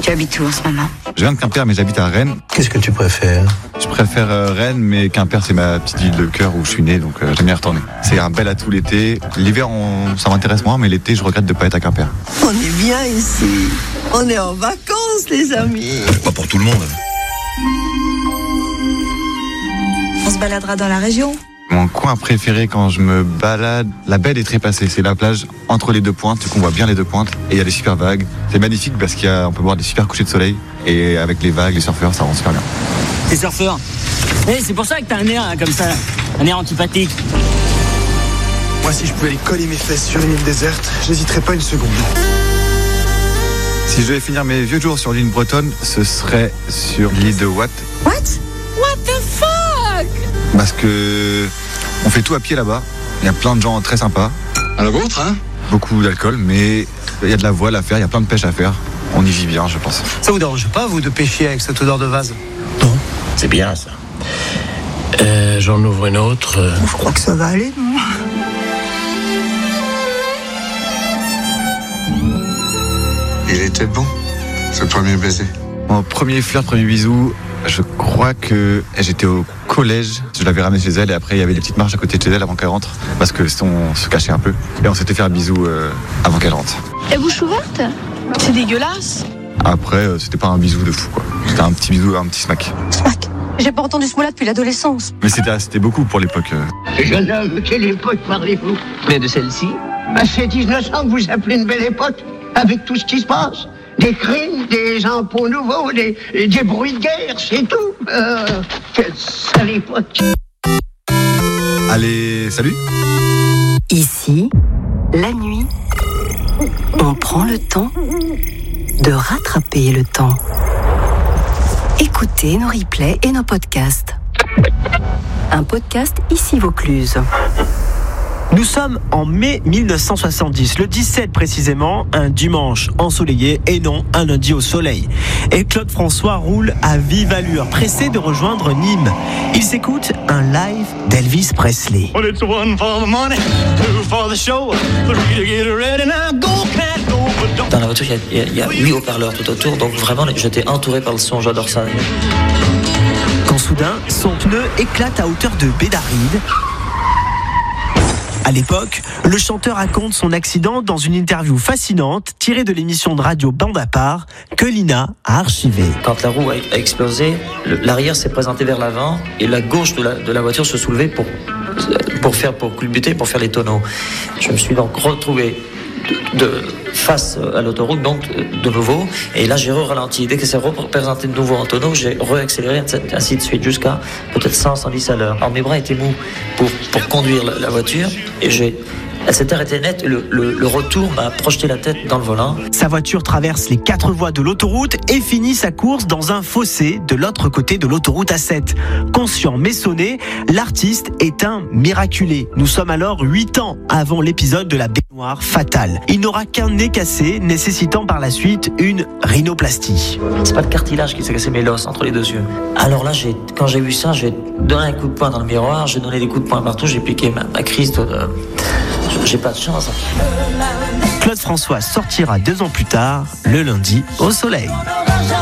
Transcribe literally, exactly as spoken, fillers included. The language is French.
Tu habites où en ce moment? Je viens de Quimper, mais j'habite à Rennes. Qu'est-ce que tu préfères? Je préfère euh, Rennes, mais Quimper, c'est ma petite ville de cœur où je suis né, donc euh, j'aime bien y retourner. C'est un bel atout l'été. L'hiver, on... ça m'intéresse moins, mais l'été, je regrette de ne pas être à Quimper. On est bien ici. On est en vacances, les amis. Pas pour tout le monde. On se baladera dans la région. Mon coin préféré quand je me balade, la baie est trépassée. C'est la plage entre les deux pointes, du coup on voit bien les deux pointes et il y a des super vagues. C'est magnifique parce qu'on peut voir des super couchers de soleil et avec les vagues, les surfeurs, ça rend super bien. T'es surfeur. Eh, c'est pour ça que t'as un air hein, comme ça, un air antipathique. Moi, si je pouvais aller coller mes fesses sur une île déserte, j'hésiterais pas une seconde. Si je devais finir mes vieux jours sur l'île bretonne, ce serait sur l'île de Watt. What? What the fuck? Parce que on fait tout à pied là-bas. Il y a plein de gens très sympas. À la vôtre, hein? Beaucoup d'alcool, mais il y a de la voile à faire, il y a plein de pêche à faire. On y vit bien, je pense. Ça vous dérange pas, vous, de pêcher avec cette odeur de vase? Non, c'est bien ça. Euh, j'en ouvre une autre. Je crois que ça va aller, non? Il était bon, ce premier baiser. Mon premier flirt, premier bisou, je crois que j'étais au collège. Je l'avais ramené chez elle et après il y avait des petites marches à côté de chez elle avant qu'elle rentre. Parce que on se cachait un peu. Et on s'était fait un bisou euh, avant qu'elle rentre. Et bouche ouverte? C'est dégueulasse. Après, euh, c'était pas un bisou de fou, quoi. C'était un petit bisou, un petit smack. Smack. J'ai pas entendu ce mot-là depuis l'adolescence. Mais c'était, c'était beaucoup pour l'époque. Euh. Jeune homme, quelle époque parlez-vous? Mais de celle-ci? Bah, c'est dix-neuf cents que vous appelez une belle époque, avec tout ce qui se passe. Des crimes, des impôts nouveaux, des, des bruits de guerre, c'est tout. Euh, quelle sale époque. Allez, salut. Ici, la nuit, on prend le temps de rattraper le temps. Écoutez nos replays et nos podcasts. Un podcast Ici Vaucluse. Nous sommes en mai mille neuf cent soixante-dix, le dix-sept précisément, un dimanche ensoleillé et non un lundi au soleil. Et Claude François roule à vive allure, pressé de rejoindre Nîmes. Il s'écoute un live d'Elvis Presley. Dans la voiture, il y a, il y a huit haut-parleurs tout autour, donc vraiment j'étais entouré par le son, j'adore ça. Quand soudain, son pneu éclate à hauteur de Bédaride. À l'époque, le chanteur raconte son accident dans une interview fascinante tirée de l'émission de radio Bande à part que Lina a archivée. Quand la roue a, a explosé, le, l'arrière s'est présenté vers l'avant et la gauche de la, de la voiture se soulevait pour, pour faire pour culbuter, pour faire les tonneaux. Je me suis donc retrouvé de, de face à l'autoroute, donc de nouveau, et là j'ai re-ralenti. Dès que c'est représenté de nouveau en tonneau, j'ai re-accéléré, ainsi de suite, jusqu'à peut-être cent, cent dix à l'heure. Alors mes bras étaient mous pour, pour conduire la, la voiture, et j'ai... Elle s'est arrêtée net, le, le, le retour m'a projeté la tête dans le volant. Sa voiture traverse les quatre voies de l'autoroute et finit sa course dans un fossé de l'autre côté de l'autoroute A sept. Conscient mais sonné, l'artiste est un miraculé. Nous sommes alors huit ans avant l'épisode de la baignoire fatale. Il n'aura qu'un nez cassé, nécessitant par la suite une rhinoplastie. C'est pas le cartilage qui s'est cassé, mais l'os entre les deux yeux. Alors là, j'ai, quand j'ai vu ça, j'ai donné un coup de poing dans le miroir, j'ai donné des coups de poing partout, j'ai piqué ma, ma crise de... Euh, J'ai pas de chance. Claude François sortira deux ans plus tard, le lundi, au soleil.